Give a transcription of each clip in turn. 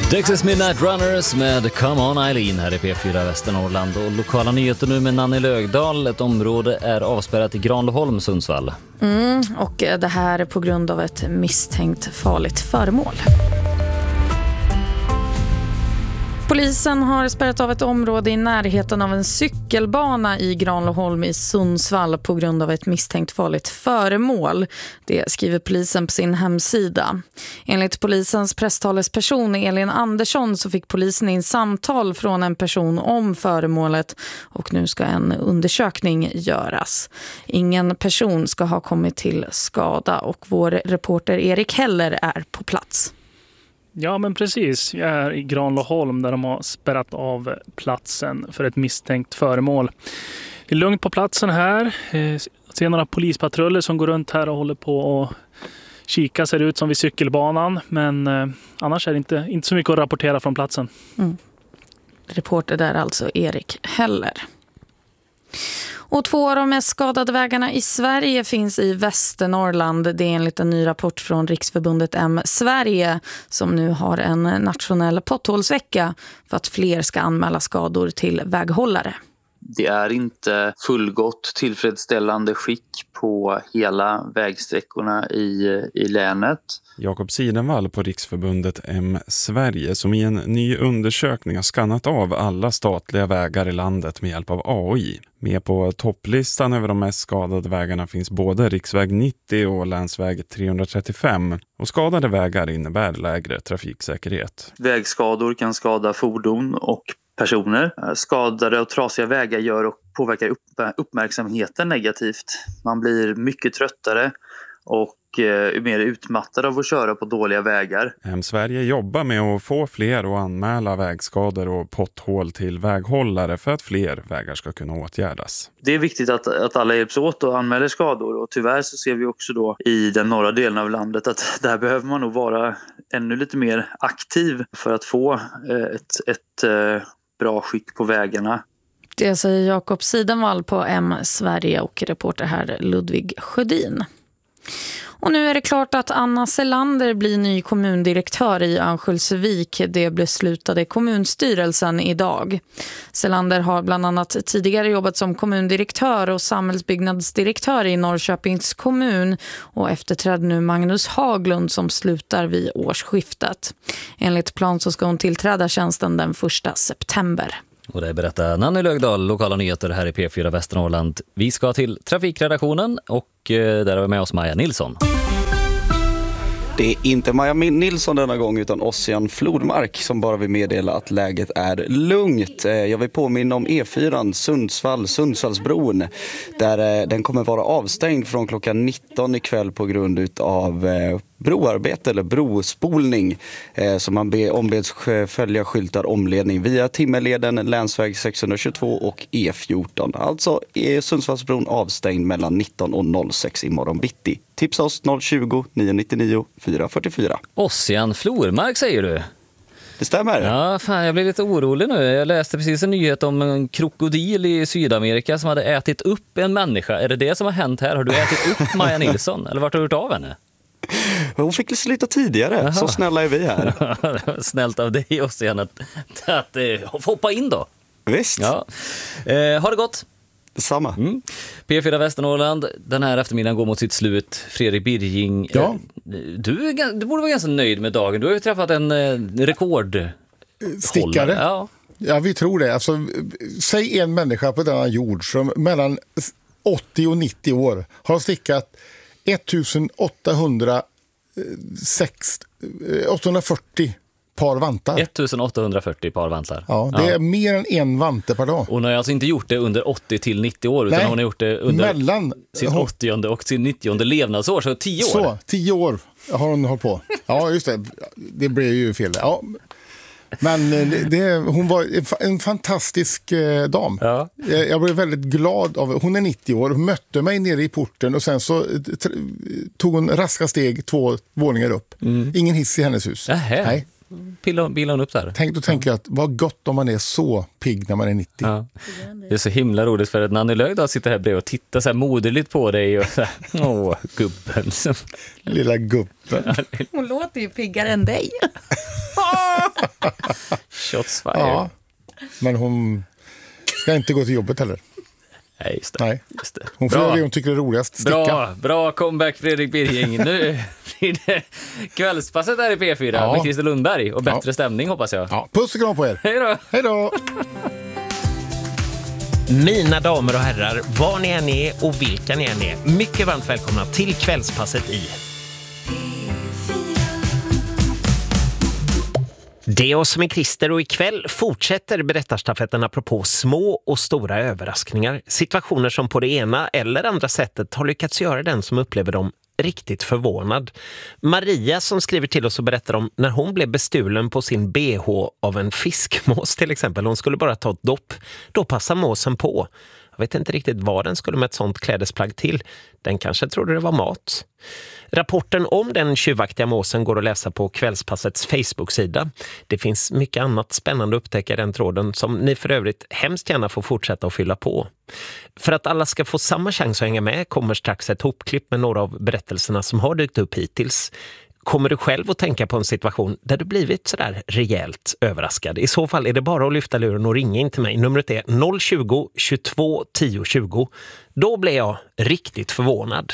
Texas Midnight Runners med Come On Eileen här i P4 Västernorrland. Och lokala nyheter nu med Nanny Lögdahl. Ett område är avspärrat i Granlöholm, Sundsvall. Och det här är på grund av ett misstänkt farligt föremål. Polisen har spärrat av ett område i närheten av en cykelbana i Granlöholm i Sundsvall på grund av ett misstänkt farligt föremål. Det skriver polisen på sin hemsida. Enligt polisens presstalesperson Elin Andersson så fick polisen in samtal från en person om föremålet och nu ska en undersökning göras. Ingen person ska ha kommit till skada och vår reporter Erik Heller är på plats. Ja, men precis. Jag är i Granlöholm där de har spärrat av platsen för ett misstänkt föremål. Det är lugnt på platsen här. Jag ser några polispatruller som går runt här och håller på och kika. Ser ut som vid cykelbanan. Men annars är det inte så mycket att rapportera från platsen. Reporter där alltså Erik Heller. Och 2 av de mest skadade vägarna i Sverige finns i Västernorrland. Det är enligt en ny rapport från Riksförbundet M Sverige som nu har en nationell potthålsvecka för att fler ska anmäla skador till väghållare. Det är inte fullgott tillfredsställande skick på hela vägsträckorna i länet. Jakob Sidenvall på Riksförbundet M Sverige som i en ny undersökning har skannat av alla statliga vägar i landet med hjälp av AI. Med på topplistan över de mest skadade vägarna finns både riksväg 90 och länsväg 335. Och skadade vägar innebär lägre trafiksäkerhet. Vägskador kan skada fordon och personer. Skadade och trasiga vägar gör och påverkar uppmärksamheten negativt. Man blir mycket tröttare och mer utmattad av att köra på dåliga vägar. Sverige jobbar med att få fler att anmäla vägskador och potthål till väghållare för att fler vägar ska kunna åtgärdas. Det är viktigt att alla hjälps åt och anmäler skador och tyvärr så ser vi också då i den norra delen av landet att där behöver man nog vara ännu lite mer aktiv för att få ett bra skick på vägarna. Det säger Jakob Sidenvall på M Sverige och reporter här Ludvig Sjödin. Och nu är det klart att Anna Selander blir ny kommundirektör i Örnsköldsvik. Det beslutade kommunstyrelsen idag. Selander har bland annat tidigare jobbat som kommundirektör och samhällsbyggnadsdirektör i Norrköpings kommun och efterträdde nu Magnus Haglund som slutar vid årsskiftet. Enligt plan så ska hon tillträda tjänsten den 1 september. Och det berättar Nanny Lögdahl, lokala nyheter här i P4 Västernorrland. Vi ska till trafikredaktionen och där har vi med oss Maja Nilsson. Det är inte Maja Nilsson denna gång utan Ossian Flodmark som bara vill meddela att läget är lugnt. Jag vill påminna om E4 Sundsvallsbron där den kommer vara avstängd från klockan 19 ikväll på grund av broarbete eller brospolning. Så man ombeds följa skyltar omledning via Timmerleden, länsväg 622 och E14. Alltså är Sundsvallsbron avstängd mellan 19 och 06 imorgon bitti. Tipsa oss 020 999 444. Ossian Flodmark säger du? Det stämmer. Ja, fan, jag blev lite orolig nu. Jag läste precis en nyhet om en krokodil i Sydamerika som hade ätit upp en människa. Är det som har hänt här? Har du ätit upp Maja Nilsson? Eller vart har du gjort av henne? Hon fick sluta tidigare. Aha. Så snälla är vi här. Snällt av dig Ossian att hoppa in då. Visst. Ja. Har det gått? Detsamma. P4 Västernorrland, den här eftermiddagen går mot sitt slut. Fredrik Birging, ja. Du borde vara ganska nöjd med dagen. Du har ju träffat en rekordstickare. Ja, vi tror det. Alltså, säg en människa på denna jord som mellan 80 och 90 år har stickat 840 par vantar. 1840 par vantar. Ja, det är mer än en vante per dag. Hon har alltså inte gjort det under 80 till 90 år utan hon har gjort det under sin 80:e och sin 90:e levnadsår, så 10 år. Så, 10 år har hon hållit på. Ja, just det. Det blev ju fel. Ja. Men hon var en fantastisk dam. Ja. Jag blev väldigt glad av. Hon är 90 år, mötte mig nere i porten och sen så tog hon raska steg 2 våningar upp. Ingen hiss i hennes hus. Nej. bilar hon upp där. Tänk att vad gott om man är så pigg när man är 90. Ja. Det är så himla roligt för att Nanny Lööf sitter här bredvid och tittar så här moderligt på dig och så här, gubben. Lilla gubben. Hon låter ju piggare än dig. Shots fired. Ja, men hon ska inte gå till jobbet heller. Nej, just det. Nej. Just det. Hon får göra det hon tycker är roligast. Sticka. Bra comeback Fredrik Birging. Nu blir det kvällspasset här i P4 med Christer Lundberg och bättre stämning hoppas jag. Ja, puss och kram på er. Hej då. Hej då. Mina damer och herrar, var ni än är och vilka ni än är, mycket varmt välkomna till kvällspasset i Det är oss som är Christer och ikväll fortsätter berättarstafetten apropå små och stora överraskningar. Situationer som på det ena eller andra sättet har lyckats göra den som upplever dem riktigt förvånad. Maria som skriver till oss och berättar om när hon blev bestulen på sin BH av en fiskmås till exempel. Hon skulle bara ta ett dopp. Då passar måsen på. Jag vet inte riktigt vad den skulle med ett sånt klädesplagg till. Den kanske trodde det var mat. Rapporten om den tjuvaktiga måsen går att läsa på Kvällspassets Facebook-sida. Det finns mycket annat spännande att upptäcka i den tråden som ni för övrigt hemskt gärna får fortsätta att fylla på. För att alla ska få samma chans att hänga med kommer strax ett hopklipp med några av berättelserna som har dykt upp hittills. Kommer du själv att tänka på en situation där du blivit sådär rejält överraskad? I så fall är det bara att lyfta luren och ringa in till mig. Numret är 020 22 10 20. Då blev jag riktigt förvånad.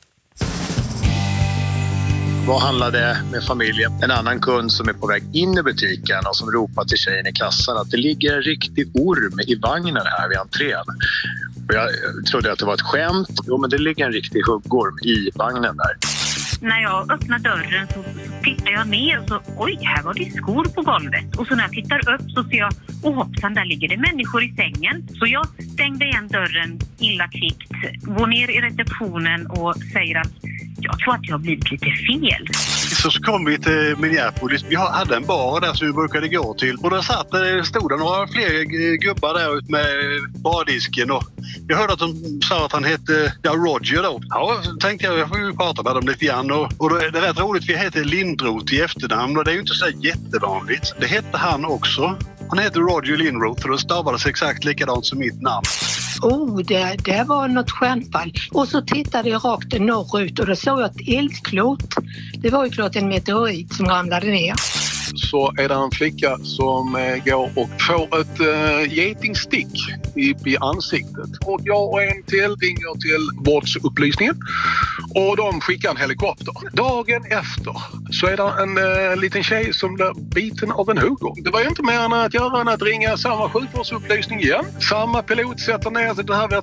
Vad handlade med familjen? En annan kund som är på väg in i butiken och som ropar till tjejen i kassan att det ligger en riktig orm i vagnen här vid entrén. Och jag trodde att det var ett skämt. Jo, men det ligger en riktig huggorm i vagnen där. När jag öppnar dörren så tittar jag ner och så, oj, här var det skor på golvet. Och så när jag tittar upp så ser jag, hoppsan, där ligger det människor i sängen. Så jag stängde igen dörren illa kvickt, går ner i receptionen och säger att jag tror att jag har blivit lite fel. Så kom vi till Minneapolis. Vi hade en bar där som vi brukade gå till. Och där stod det några fler gubbar där ute med bardisken. Och jag hörde att de sa att han hette Roger då. Ja, tänkte jag får ju prata med dem lite grann. Och då är det rätt roligt, vi heter Lindroth i efternamn. Och det är ju inte så jättevanligt. Det hette han också. Han heter Roger Lindroth och det stavades exakt likadant som mitt namn. Det var något stjärnfall. Och så tittade jag rakt norrut och då såg jag ett eldklot. Det var ju klart en meteorit som ramlade ner. Så är det en flicka som går och får ett getingstick i ansiktet. Och jag och en till ringer till vårdsupplysningen och de skickar en helikopter. Dagen efter så är det en liten tjej som blir biten av en huggorm. Det var ju inte mer än att göra än att ringa samma sjukvårdsupplysning igen. Samma pilot sätter ner det här